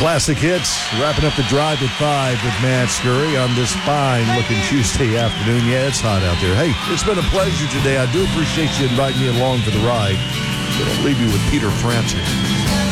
Classic hits, wrapping up the drive at 5 with Matt Scurry on this fine-looking Tuesday afternoon. Yeah, it's hot out there. Hey, it's been a pleasure today. I do appreciate you inviting me along for the ride. But I'll leave you with Peter Francis.